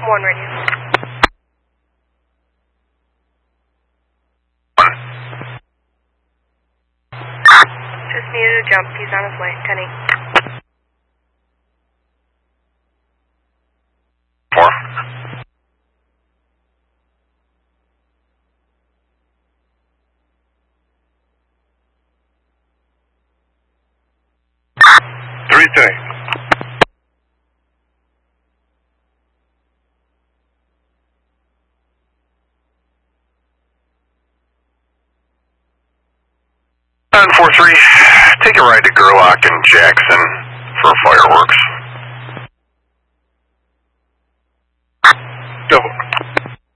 1 radio. Just needed a jump. He's on his way. 10-8. 4. 3-3. 943, take a ride to Gerlach and Jackson for fireworks. Go.